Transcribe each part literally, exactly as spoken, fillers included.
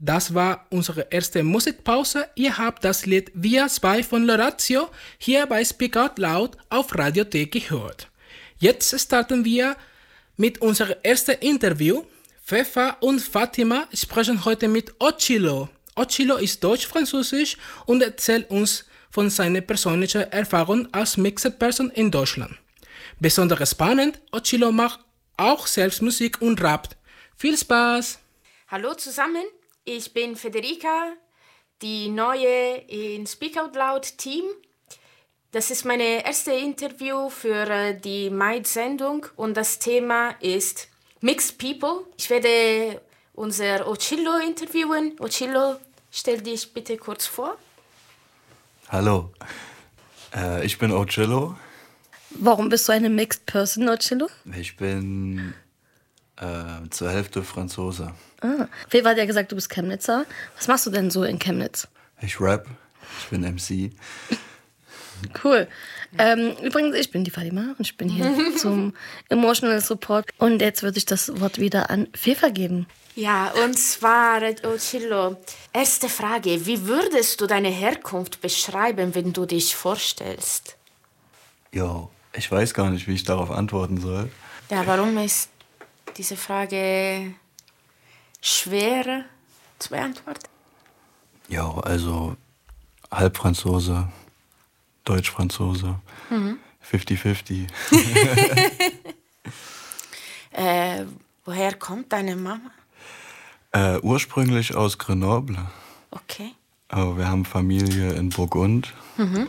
Das war unsere erste Musikpause. Ihr habt das Lied Via zwei von Lorazio hier bei Speak Out Loud auf Radio T gehört. Jetzt starten wir mit unserem ersten Interview. Fefa und Fatima sprechen heute mit Occhilo. Occhilo ist deutsch-französisch und erzählt uns von seiner persönlichen Erfahrung als Mixed Person in Deutschland. Besonders spannend, Occhilo macht auch selbst Musik und rappt. Viel Spaß! Hallo zusammen, ich bin Federica, die neue in Speak Out Loud Team. Das ist mein erstes Interview für die Mai-Sendung und das Thema ist Mixed People. Ich werde unser Occhilo interviewen. Occhilo, stell dich bitte kurz vor. Hallo, äh, ich bin Occhilo. Warum bist du eine Mixed Person, Occhilo? Ich bin äh, zur Hälfte Franzose. Ah. Fefa hat ja gesagt, du bist Chemnitzer. Was machst du denn so in Chemnitz? Ich rap, ich bin M C. Cool. Ähm, übrigens, ich bin die Fatima und ich bin hier zum Emotional Support. Und jetzt würde ich das Wort wieder an Fefa geben. Ja, und zwar, Occhilo, erste Frage. Wie würdest du deine Herkunft beschreiben, wenn du dich vorstellst? Jo, ich weiß gar nicht, wie ich darauf antworten soll. Ja, warum ist diese Frage schwer zu beantworten? Ja, also Halbfranzose, Deutsch-Franzose, mhm. fünfzig fünfzig. äh, woher kommt deine Mama? Äh, ursprünglich aus Grenoble. Okay. Aber wir haben Familie in Burgund. Mhm.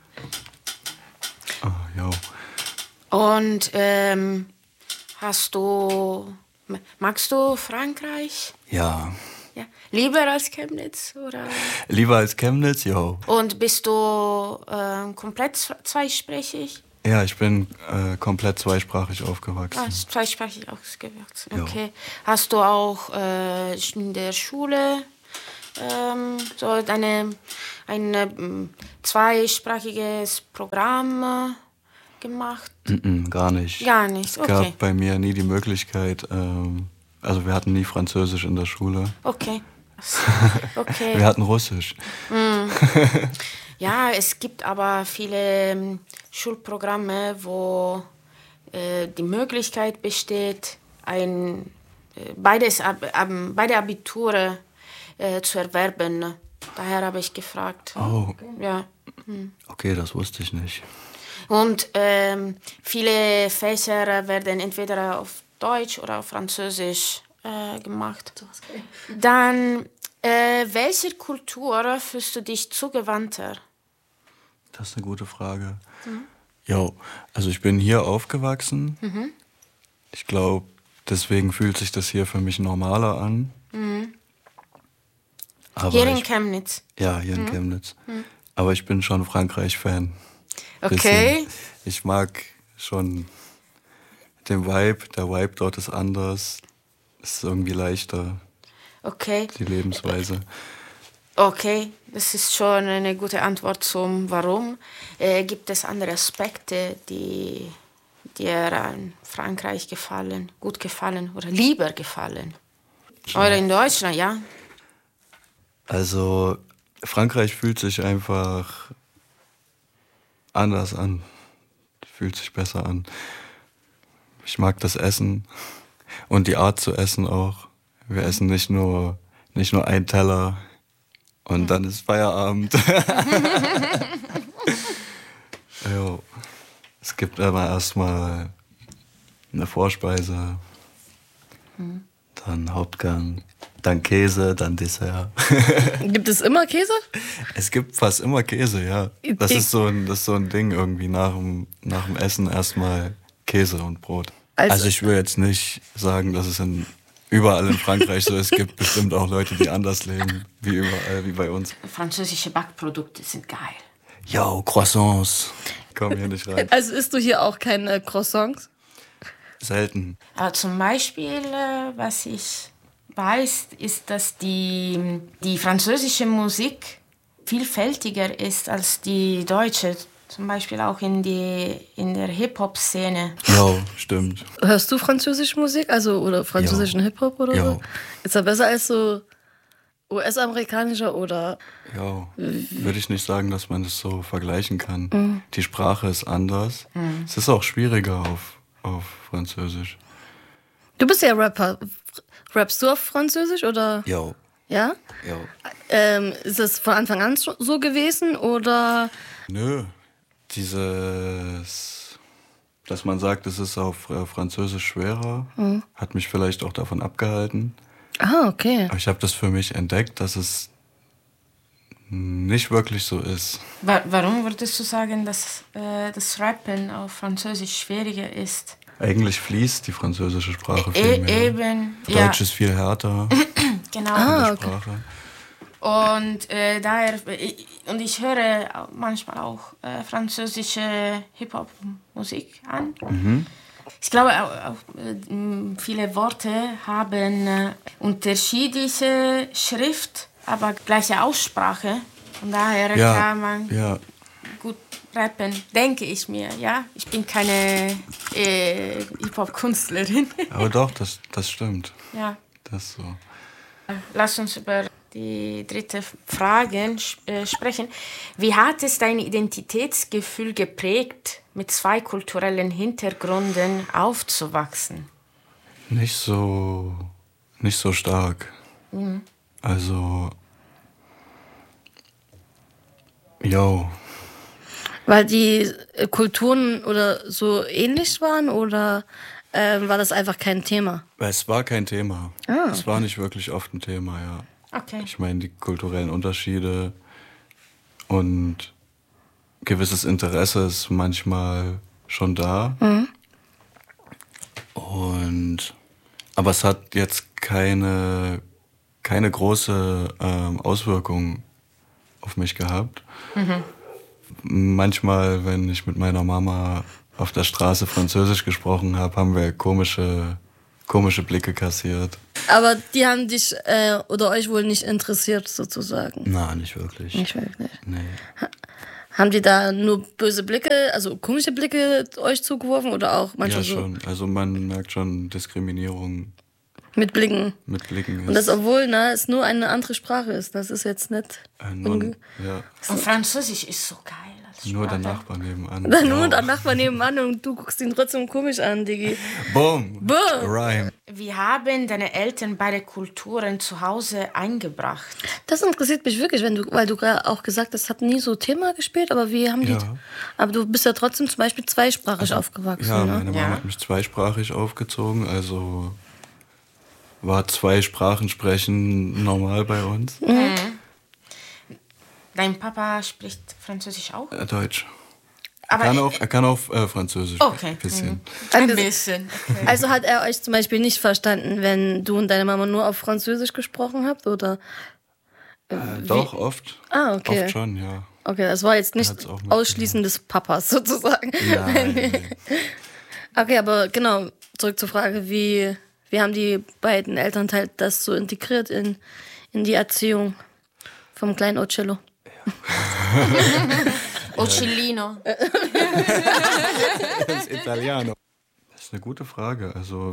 Oh, ja. Und ähm, hast du, magst du Frankreich? Ja. Ja. Lieber als Chemnitz, oder? Lieber als Chemnitz, ja. Und bist du äh, komplett zweisprachig? Ja, ich bin äh, komplett zweisprachig aufgewachsen. Ah, zweisprachig aufgewachsen, okay. Ja. Hast du auch äh, in der Schule ähm, so eine, ein äh, zweisprachiges Programm äh, gemacht? Mm-mm, gar nicht. Gar nicht, okay. Es gab bei mir nie die Möglichkeit, ähm, also wir hatten nie Französisch in der Schule. Okay. okay. Wir hatten Russisch. Mm. Ja, es gibt aber viele ähm, Schulprogramme, wo äh, die Möglichkeit besteht, ein, äh, beides, ab, ab, beide Abiture äh, zu erwerben. Daher habe ich gefragt. Oh. Ja. Hm. Okay, das wusste ich nicht. Und ähm, viele Fächer werden entweder auf Deutsch oder auf Französisch äh, gemacht. Dann, äh, welcher Kultur fühlst du dich zugewandter? Das ist eine gute Frage. Mhm. Jo, also ich bin hier aufgewachsen. Mhm. Ich glaube, deswegen fühlt sich das hier für mich normaler an. Mhm. Aber hier in ich, Chemnitz? Ja, hier in mhm. Chemnitz. Mhm. Aber ich bin schon Frankreich-Fan. Okay. Bisschen. Ich mag schon den Vibe. Der Vibe dort ist anders. Es ist irgendwie leichter. Okay. Die Lebensweise. Okay, das ist schon eine gute Antwort zum Warum. Äh, gibt es andere Aspekte, die dir an Frankreich gefallen, gut gefallen oder lieber gefallen? Ja. Oder in Deutschland, ja? Also Frankreich fühlt sich einfach anders an. Fühlt sich besser an. Ich mag das Essen und die Art zu essen auch. Wir essen nicht nur, nicht nur einen Teller. Und dann ist Feierabend. Jo. Es gibt aber erstmal eine Vorspeise, mhm. dann Hauptgang, dann Käse, dann Dessert. Gibt es immer Käse? Es gibt fast immer Käse, ja. Das ist so ein, das ist so ein Ding irgendwie nach dem, nach dem Essen erstmal Käse und Brot. Also, also ich will jetzt nicht sagen, dass es in überall in Frankreich so, es gibt bestimmt auch Leute, die anders leben, wie überall, wie bei uns. Französische Backprodukte sind geil. Yo, Croissants. Komm hier nicht rein. Also isst du hier auch keine Croissants? Selten. Aber zum Beispiel, was ich weiß, ist, dass die, die französische Musik vielfältiger ist als die deutsche. Zum Beispiel auch in, die, in der Hip-Hop-Szene. Ja, stimmt. Hörst du französische Musik? Also, oder französischen Hip-Hop oder jo. so? Ist das besser als so U S-amerikanischer oder? Ja, würde ich nicht sagen, dass man das so vergleichen kann. Mhm. Die Sprache ist anders. Mhm. Es ist auch schwieriger auf, auf Französisch. Du bist ja Rapper. Rappst du auf Französisch oder? Ja. Ja? Ja. Ähm, ist es von Anfang an so gewesen oder? Nö. Dieses, dass man sagt, es ist auf Französisch schwerer, mhm. hat mich vielleicht auch davon abgehalten. Ah, okay. Aber ich habe das für mich entdeckt, dass es nicht wirklich so ist. Warum würdest du sagen, dass äh, das Rappen auf Französisch schwieriger ist? Eigentlich fließt die französische Sprache viel e mehr. Eben, Deutsch ja. ist viel härter. Genau. Ah, in der Sprache. Okay. Und äh, daher, und ich höre manchmal auch äh, französische Hip-Hop-Musik an. Mhm. Ich glaube, auch, auch äh, viele Worte haben äh, unterschiedliche Schrift, aber gleiche Aussprache. Und daher ja, kann man ja. gut rappen, denke ich mir. Ja, ich bin keine äh, Hip-Hop-Künstlerin. Aber doch, das, das stimmt. Ja. Das ist so. Lass uns über die dritte Frage äh, sprechen. Wie hat es dein Identitätsgefühl geprägt, mit zwei kulturellen Hintergründen aufzuwachsen? Nicht so, nicht so stark. Mhm. Also, yo. Weil die Kulturen oder so ähnlich waren oder äh, war das einfach kein Thema? Es war kein Thema. Ah. Es war nicht wirklich oft ein Thema, ja. Okay. Ich meine, die kulturellen Unterschiede und gewisses Interesse ist manchmal schon da. Mhm. Und, aber es hat jetzt keine, keine große ähm, Auswirkung auf mich gehabt. Mhm. Manchmal, wenn ich mit meiner Mama auf der Straße Französisch gesprochen habe, haben wir komische, komische Blicke kassiert. Aber die haben dich äh, oder euch wohl nicht interessiert, sozusagen? Na, nicht wirklich. Nicht wirklich? Nee. Ha- haben die da nur böse Blicke, also komische Blicke euch zugeworfen oder auch manchmal ja, so? schon. Also man merkt schon Diskriminierung. Mit Blicken? Mit Blicken. Und das, obwohl na, es nur eine andere Sprache ist. Das ist jetzt nicht... Äh, nun, ja. Und Französisch ist so geil. Nur der Nachbar nebenan. Dann nur der Nachbar nebenan und du guckst ihn trotzdem komisch an, Digi. Boom. Boom. Rhyme. Wie haben deine Eltern beide Kulturen zu Hause eingebracht? Das interessiert mich wirklich, wenn du, weil du gerade auch gesagt hast, das hat nie so Thema gespielt, aber wie haben die... Ja. Aber du bist ja trotzdem zum Beispiel zweisprachig also, aufgewachsen, Ja, ne? meine Mama ja. hat mich zweisprachig aufgezogen, also war zwei Sprachen sprechen normal bei uns. Mhm. Dein Papa spricht Französisch auch? Äh, Deutsch. Aber er kann auch, er kann auch äh, Französisch. Okay. Ein bisschen. Mhm. Ein bisschen. Okay. Also hat er euch zum Beispiel nicht verstanden, wenn du und deine Mama nur auf Französisch gesprochen habt, oder? Äh, doch, oft. Ah, okay. Oft schon, ja. Okay, das war jetzt nicht Ausschließen des Papas sozusagen. Nein. Nee. Okay, aber genau, zurück zur Frage, wie, wie haben die beiden Elternteile das so integriert in, in die Erziehung vom kleinen Ocello? Ocellino. Das ist Italiano. Das ist eine gute Frage. Also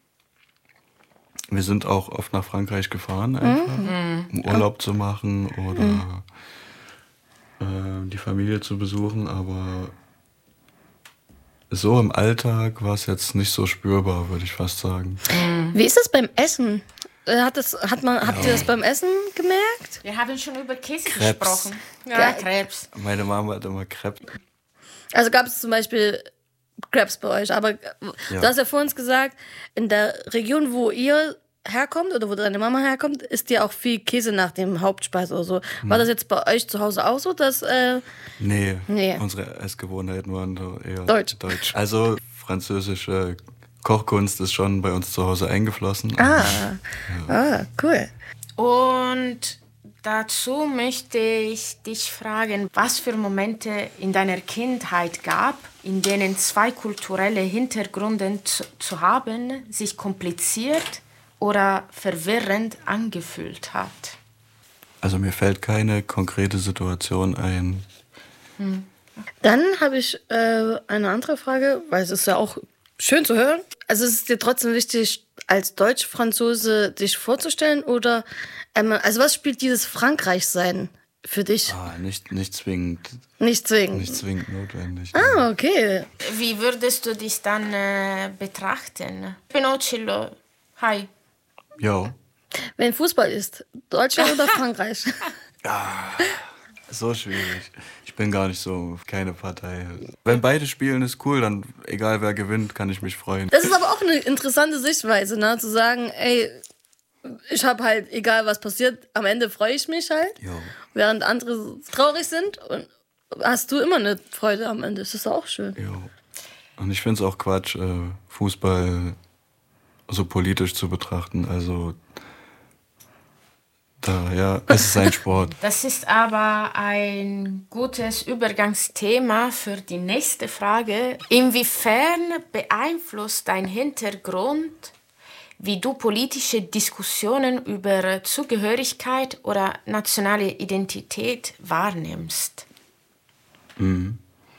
wir sind auch oft nach Frankreich gefahren, einfach, mhm. um Urlaub oh. zu machen oder mhm. äh, die Familie zu besuchen. Aber so im Alltag war es jetzt nicht so spürbar, würde ich fast sagen. Mhm. Wie ist das beim Essen? Hat das, hat man, habt ihr das beim Essen gemerkt? Wir haben schon über Käse Krebs. gesprochen. Ja, Krebs. Meine Mama hat immer Krebs. Also gab es zum Beispiel Krebs bei euch, aber ja. Du hast ja vor uns gesagt, in der Region, wo ihr herkommt oder wo deine Mama herkommt, ist ja auch viel Käse nach dem Hauptspeis oder so. War das jetzt bei euch zu Hause auch so, dass... Äh, nee, nee, unsere Essgewohnheiten waren eher Deutsch. Deutsch. Also französische Kochkunst ist schon bei uns zu Hause eingeflossen. Ah, ja. ah, cool. Und dazu möchte ich dich fragen, was für Momente in deiner Kindheit gab, in denen zwei kulturelle Hintergründe zu, zu haben sich kompliziert oder verwirrend angefühlt hat. Also mir fällt keine konkrete Situation ein. Hm. Dann habe ich äh, eine andere Frage, weil es ist ja auch schön zu hören. Also ist es dir trotzdem wichtig, als Deutsch-Franzose dich vorzustellen oder Ähm, also was spielt dieses Frankreich-Sein für dich? Ah, nicht, nicht zwingend. Nicht zwingend? Nicht zwingend notwendig. Ah, okay. Wie würdest du dich dann äh, betrachten? Pinocchio, hi. Jo. Wenn Fußball ist, Deutschland oder Frankreich? So schwierig. Ich bin gar nicht so, keine Partei. Wenn beide spielen, ist cool, dann egal wer gewinnt, kann ich mich freuen. Das ist aber auch eine interessante Sichtweise, ne? Zu sagen, ey, ich habe halt, egal was passiert, am Ende freue ich mich halt. Jo. Während andere traurig sind und hast du immer eine Freude am Ende. Das ist auch schön. Jo. Und ich finde es auch Quatsch, äh, Fußball so politisch zu betrachten. Also da, ja, es ist ein Sport. Das ist aber ein gutes Übergangsthema für die nächste Frage. Inwiefern beeinflusst dein Hintergrund, wie du politische Diskussionen über Zugehörigkeit oder nationale Identität wahrnimmst? Mhm.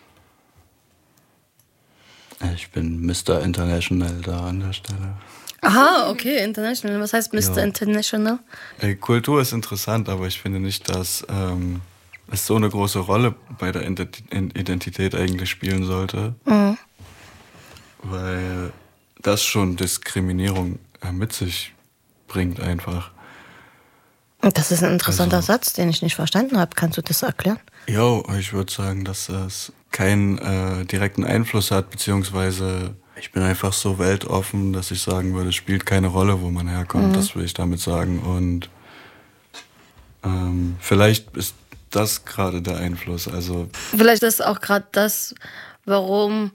Ich bin Mister International da an der Stelle. Aha, okay, international. Was heißt Mister Ja. International? Ey, Kultur ist interessant, aber ich finde nicht, dass ähm, es so eine große Rolle bei der Identität eigentlich spielen sollte. Mhm. Weil das schon Diskriminierung äh, mit sich bringt einfach. Das ist ein interessanter Also- Satz, den ich nicht verstanden habe. Kannst du das erklären? Jo, ich würde sagen, dass das keinen äh, direkten Einfluss hat, beziehungsweise ich bin einfach so weltoffen, dass ich sagen würde, es spielt keine Rolle, wo man herkommt, Mhm. das will ich damit sagen. Und ähm, vielleicht ist das gerade der Einfluss. Also Vielleicht ist auch gerade das, warum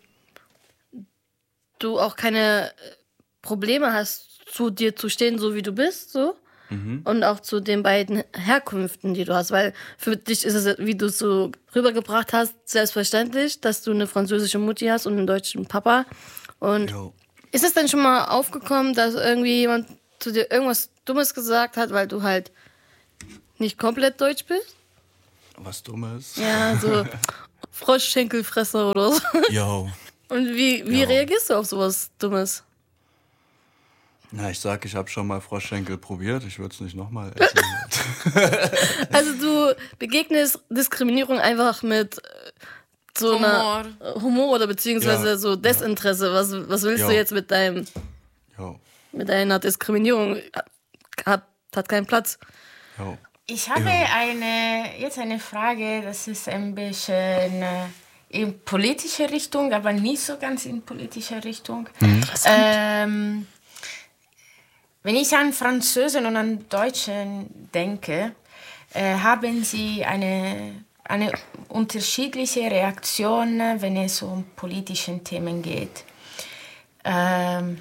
du auch keine Probleme hast, zu dir zu stehen, so wie du bist, so. Und auch zu den beiden Herkünften, die du hast. Weil für dich ist es, wie du es so rübergebracht hast, selbstverständlich, dass du eine französische Mutti hast und einen deutschen Papa. Und jo. ist es denn schon mal aufgekommen, dass irgendwie jemand zu dir irgendwas Dummes gesagt hat, weil du halt nicht komplett deutsch bist? Was Dummes. Ja, so Froschschenkelfresser oder so. Jo. Und wie, wie Ja. reagierst du auf sowas Dummes? Na, ich sag, ich habe schon mal Froschschenkel probiert, ich würde es nicht nochmal essen. Also du begegnest Diskriminierung einfach mit äh, so einer Humor. Humor oder beziehungsweise Ja. so Desinteresse. Was, was willst Ja. du jetzt mit deinem Jo, mit deiner Diskriminierung? Hat, hat keinen Platz. jo. Ich habe eine, jetzt eine Frage, das ist ein bisschen äh, in politische Richtung, aber nicht so ganz in politische Richtung. Ähm, wenn ich an Französen und an Deutschen denke, äh, haben sie eine, eine unterschiedliche Reaktion, wenn es um politische Themen geht. Ähm,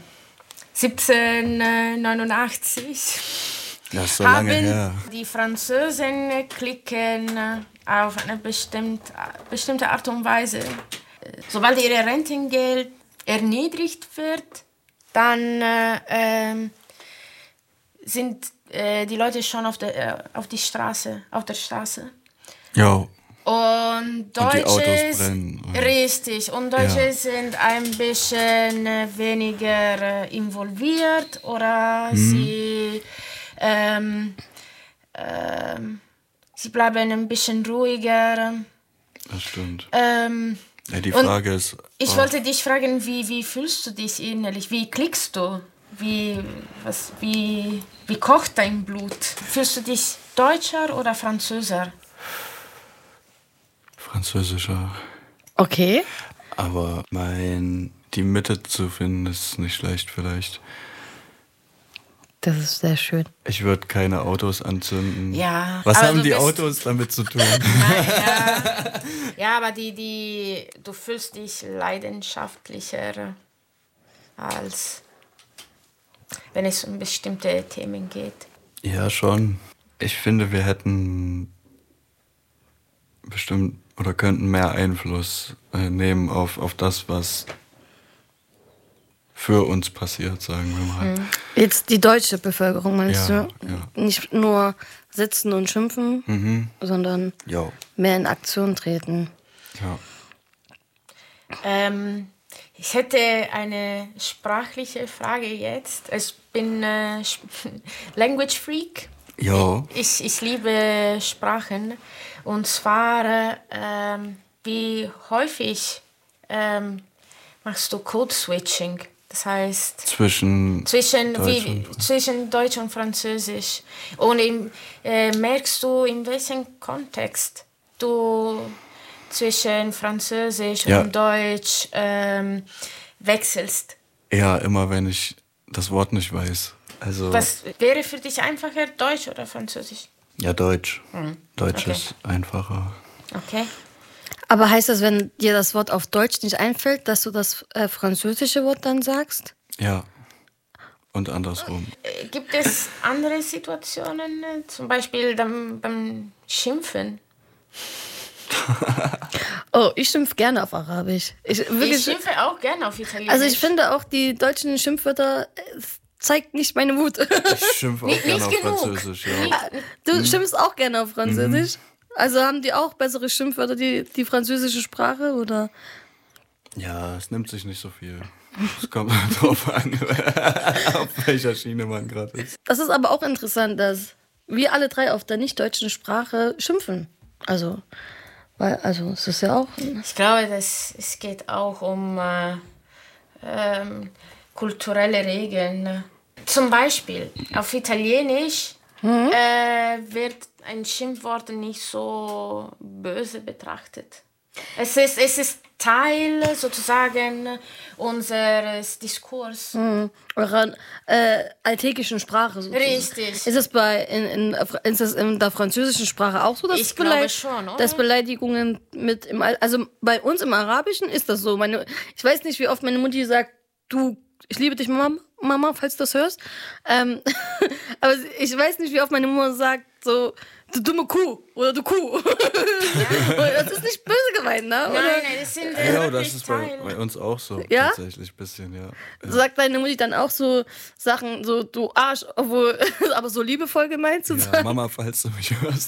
siebzehnhundertneunundachtzig Ja, ist so lange haben her. die Franzosen klicken auf eine bestimmt, bestimmte Art und Weise. Sobald ihr Rentengeld erniedrigt wird, dann äh, ähm, sind äh, die Leute schon auf der, äh, auf die Straße, auf der Straße. Jo, Und die Autos Deutsche, brennen, oder? richtig, und Deutsche Ja. sind ein bisschen äh, weniger äh, involviert oder Mhm. sie, ähm, ähm, sie bleiben ein bisschen ruhiger. das stimmt. Ähm, Ja, die und Frage ist, ich auch- wollte dich fragen, wie, wie fühlst du dich innerlich? Wie klickst du? Wie, was, wie, wie kocht dein Blut? Fühlst du dich Deutscher oder Französer? französischer. Okay. Aber mein, die Mitte zu finden, ist nicht schlecht vielleicht. Das ist sehr schön. Ich würde keine Autos anzünden. Ja, Was aber haben du die bist- Autos damit zu tun? Ja, ja, aber die, die, du fühlst dich leidenschaftlicher, als wenn es um bestimmte Themen geht. Ja, schon. Ich finde, wir hätten bestimmt oder könnten mehr Einfluss äh, nehmen auf, auf das, was für uns passiert, sagen wir mal. Jetzt die deutsche Bevölkerung, meinst Ja, du? ja. Nicht nur sitzen und schimpfen, Mhm. sondern Jo, mehr in Aktion treten. ja. Ähm, ich hätte eine sprachliche Frage jetzt. Ich bin äh, Language Freak. Ja. Ich, ich liebe Sprachen. Und zwar, ähm, wie häufig ähm, machst du Code-Switching? Das heißt, Zwischen, zwischen, Deutsch, wie, und, zwischen Deutsch und Französisch. Und im, äh, merkst du, in welchem Kontext du zwischen Französisch ja. und Deutsch ähm, wechselst? Ja, immer wenn ich das Wort nicht weiß. Also, Was wäre für dich einfacher, Deutsch oder Französisch? ja, Deutsch. Hm. Deutsch Okay. ist einfacher. Okay. Aber heißt das, wenn dir das Wort auf Deutsch nicht einfällt, dass du das äh, französische Wort dann sagst? Ja. Und andersrum. Äh, Gibt es andere Situationen, äh, zum Beispiel beim, beim Schimpfen? Oh, ich schimpfe gerne auf Arabisch. Ich, wirklich, Ich schimpfe auch gerne auf Italienisch. also ich finde auch, die deutschen Schimpfwörter äh, zeigt nicht meine Wut. Ich schimpfe auch Nicht- gerne nicht auf genug. Französisch, ja. Du schimpfst auch gerne auf Französisch? Also haben die auch bessere Schimpfwörter, die, die französische Sprache, oder? Ja, es nimmt sich nicht so viel. Es kommt drauf an, auf welcher Schiene man gerade ist. Das ist aber auch interessant, dass wir alle drei auf der nicht-deutschen Sprache schimpfen. Also, weil, also es ist ja auch... Ich glaube, dass es geht auch um äh, ähm, kulturelle Regeln. Zum Beispiel auf Italienisch Mhm. äh, wird ein Schimpfwort nicht so böse betrachtet. Es ist, es ist Teil sozusagen unseres Diskurs. Mhm. Eurer äh, alltäglichen Sprache sozusagen. Richtig. Ist es bei in, in, ist es in der französischen Sprache auch so, dass, Ich glaube Beleid- schon, oder? dass Beleidigungen mit im All- also bei uns im Arabischen ist das so. Meine, ich weiß nicht, wie oft meine Mutti sagt, du, ich liebe dich, Mama, Mama, falls du das hörst. Ähm, aber ich weiß nicht, wie oft meine Mutter sagt, so, du dumme Kuh oder du Kuh. Das ist nicht böse gemeint, ne? Nein, Oder nein, das sind äh, Ja, wirklich das ist bei, Teil. bei uns auch so. Ja? Tatsächlich ein bisschen, ja. ja. sagt deine Mutti dann auch so Sachen, so du Arsch, obwohl, aber so liebevoll gemeint zu Ja, sagen? Mama, falls du mich hörst.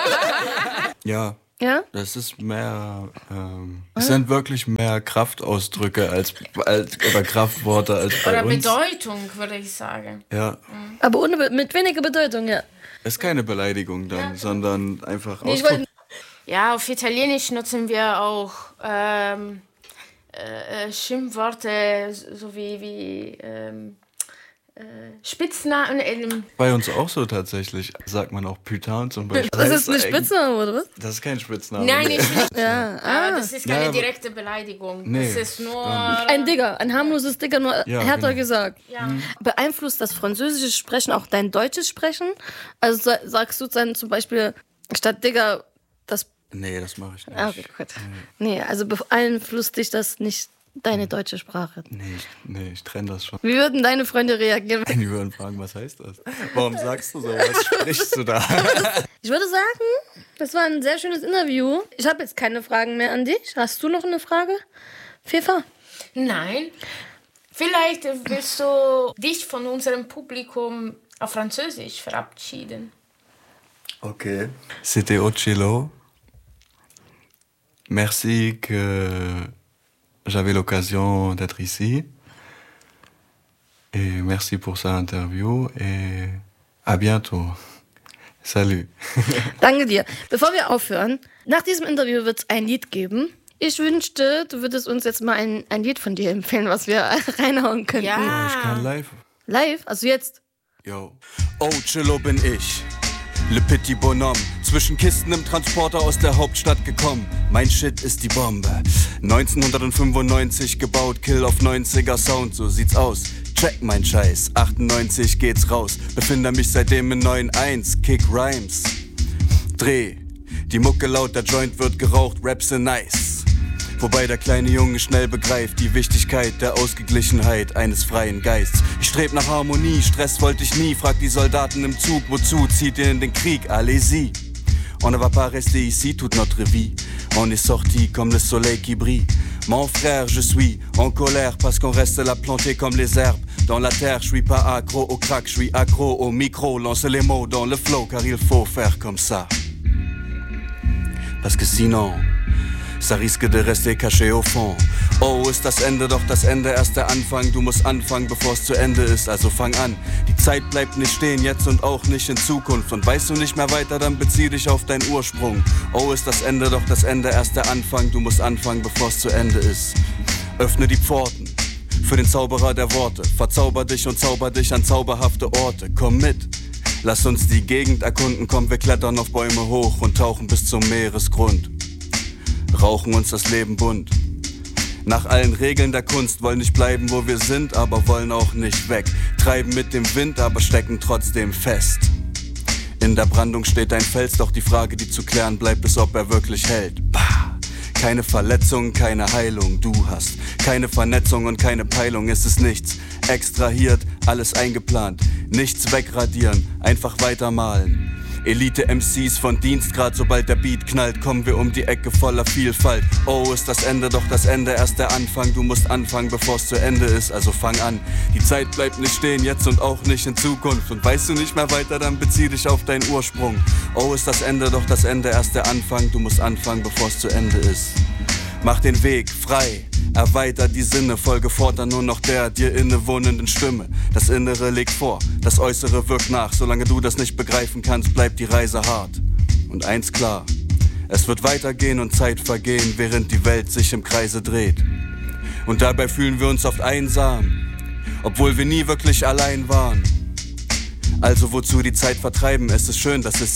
Ja, Ja? das ist mehr, ähm, es sind wirklich mehr Kraftausdrücke als, als oder Kraftworte als bei Oder uns. Bedeutung, würde ich sagen. Ja, Aber ohne, Be- mit weniger Bedeutung, ja. ist keine Beleidigung dann, sondern einfach Nee, ich Ausdruck. wollte Ja, auf Italienisch nutzen wir auch ähm, äh, Schimpfworte, so wie, wie ähm, äh, Spitznamen. Ähm, Bei uns auch so tatsächlich. Sagt man auch Putain zum Beispiel. das ist eine eigentlich- Spitzname, oder was? Das ist kein Spitzname. nein, ich nicht. Ja. Ah, das ist keine Ja, aber- direkte Beleidigung. Nee, das ist nur. gar Ein Digger, ein harmloses Digger, nur Ja, härter genau. gesagt. Ja. Beeinflusst das französische Sprechen auch dein deutsches Sprechen? Also sa- sagst du dann zum Beispiel statt Digger das... Nee, das mache ich nicht. Ah, okay, gut. Nee, also beeinflusst dich das nicht deine deutsche Sprache. Nee, ich, nee, ich trenne das schon. Wie würden deine Freunde reagieren? Die würden fragen, was heißt das? Warum sagst du so? Was sprichst du da? Ich würde sagen, das war ein sehr schönes Interview. Ich habe jetzt keine Fragen mehr an dich. Hast du noch eine Frage, Fefa? Nein. Vielleicht willst du dich von unserem Publikum auf Französisch verabschieden. Ok. C'était Ochello. Merci que j'avais l'occasion d'être ici. Et merci pour cette interview. Et à bientôt. Salut. Danke dir. Bevor wir aufhören, nach diesem Interview wird es ein Lied geben. Ich wünschte, du würdest uns jetzt mal ein, ein Lied von dir empfehlen, was wir reinhauen könnten. Ja. Ich kann live. Live? Also jetzt? Yo. Ochello bin ich. Le Petit Bonhomme, zwischen Kisten im Transporter aus der Hauptstadt gekommen. Mein Shit ist die Bombe. neunzehnhundertfünfundneunzig gebaut, Kill auf neunziger Sound, so sieht's aus. Check mein Scheiß, achtundneunzig geht's raus. Befinde mich seitdem in neun eins, Kick Rhymes. Dreh, die Mucke laut, der Joint wird geraucht, Raps sind nice. Wobei der kleine Junge schnell begreift die Wichtigkeit der Ausgeglichenheit eines freien Geists. Ich streb nach Harmonie, Stress wollte ich nie. Frag die Soldaten im Zug, wozu zieht ihr in den Krieg? Allez-y. On ne va pas rester ici toute notre vie. On est sorti comme le soleil qui brille. Mon frère, je suis en colère parce qu'on reste là planté comme les herbes. Dans la terre, je suis pas accro au crack, je suis accro au micro. Lance les mots dans le flow car il faut faire comme ça. Parce que sinon... ça risque de rester caché au fond. Oh, ist das Ende, doch das Ende erst der Anfang. Du musst anfangen, bevor es zu Ende ist, also fang an. Die Zeit bleibt nicht stehen, jetzt und auch nicht in Zukunft. Und weißt du nicht mehr weiter, dann bezieh dich auf deinen Ursprung. Oh, ist das Ende, doch das Ende erst der Anfang. Du musst anfangen, bevor es zu Ende ist. Öffne die Pforten für den Zauberer der Worte. Verzauber dich und zauber dich an zauberhafte Orte. Komm mit, lass uns die Gegend erkunden. Komm, wir klettern auf Bäume hoch und tauchen bis zum Meeresgrund. Rauchen uns das Leben bunt. Nach allen Regeln der Kunst, wollen nicht bleiben, wo wir sind, aber wollen auch nicht weg. Treiben mit dem Wind, aber stecken trotzdem fest. In der Brandung steht ein Fels, doch die Frage, die zu klären bleibt, ist, ob er wirklich hält. Bah! Keine Verletzung, keine Heilung, du hast keine Vernetzung und keine Peilung, es ist nichts extrahiert, alles eingeplant, nichts wegradieren, einfach weitermalen. Elite-M Cs von Dienstgrad, sobald der Beat knallt, kommen wir um die Ecke voller Vielfalt. Oh, ist das Ende, doch das Ende erst der Anfang. Du musst anfangen, bevor es zu Ende ist, also fang an. Die Zeit bleibt nicht stehen, jetzt und auch nicht in Zukunft. Und weißt du nicht mehr weiter, dann bezieh dich auf deinen Ursprung. Oh, ist das Ende, doch das Ende erst der Anfang. Du musst anfangen, bevor es zu Ende ist. Mach den Weg frei, erweiter die Sinne, folge fortan nur noch der dir innewohnenden Stimme. Das Innere legt vor, das Äußere wirkt nach. Solange du das nicht begreifen kannst, bleibt die Reise hart. Und eins klar, es wird weitergehen und Zeit vergehen, während die Welt sich im Kreise dreht. Und dabei fühlen wir uns oft einsam, obwohl wir nie wirklich allein waren. Also wozu die Zeit vertreiben? Es ist schön, dass es